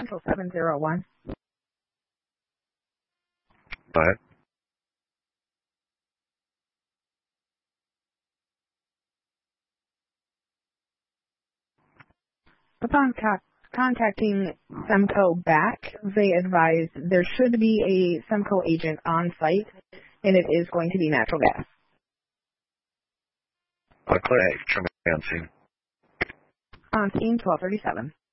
Central 701. Go ahead. Upon contacting Semco back, they advised there should be a Semco agent on site, and it is going to be natural gas. Click, show me on scene. On scene 1237.